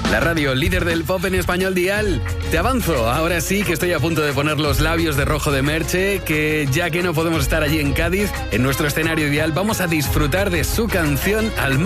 La radio líder del pop en español dial. Te avanzo, ahora sí que estoy a punto de poner los labios de rojo de Merche, que ya que no podemos estar allí en Cádiz, en nuestro escenario dial, vamos a disfrutar de su canción Al